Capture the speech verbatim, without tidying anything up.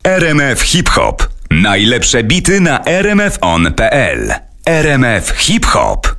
R M F Hip Hop. Najlepsze bity na r m f on kropka p l. R M F Hip Hop.